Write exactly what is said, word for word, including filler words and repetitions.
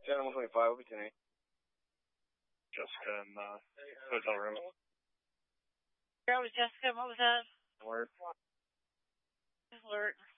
Center one twenty-five, what'll be ten eight? Jessica in the hotel room. That was Jessica, what was that? Alert. Alert.